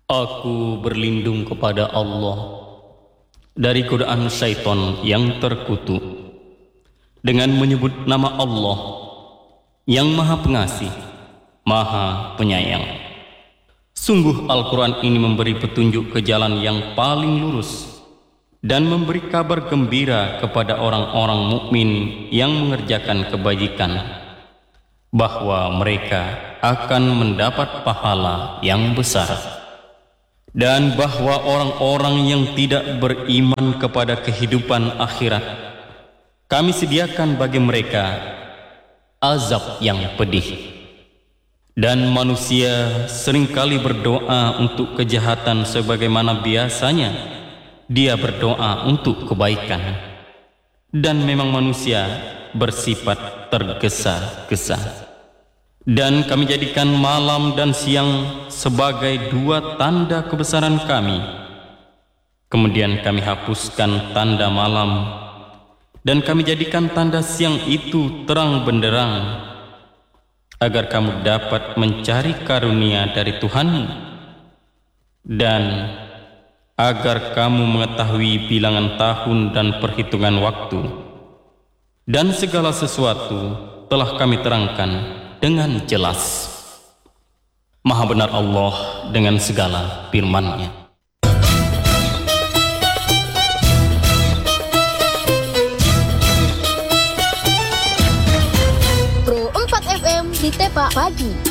Aku berlindung kepada Allah dari godaan syaitan yang terkutuk dengan menyebut nama Allah yang Maha Pengasih, Maha Penyayang. Sungguh Al-Quran ini memberi petunjuk ke jalan yang paling lurus dan memberi kabar gembira kepada orang-orang mukmin yang mengerjakan kebajikan bahwa mereka akan mendapat pahala yang besar. Dan bahwa orang-orang yang tidak beriman kepada kehidupan akhirat, kami sediakan bagi mereka azab yang pedih. Dan manusia seringkali berdoa untuk kejahatan sebagaimana biasanya dia berdoa untuk kebaikan. Dan memang manusia bersifat tergesa-gesa. Dan kami jadikan malam dan siang sebagai dua tanda kebesaran kami. Kemudian kami hapuskan tanda malam, dan kami jadikan tanda siang itu terang benderang, agar kamu dapat mencari karunia dari Tuhanmu, dan agar kamu mengetahui bilangan tahun dan perhitungan waktu. Dan segala sesuatu telah kami terangkan dengan jelas. Maha benar Allah dengan segala firman-Nya. Pro 4 FM di Tepak Pagi.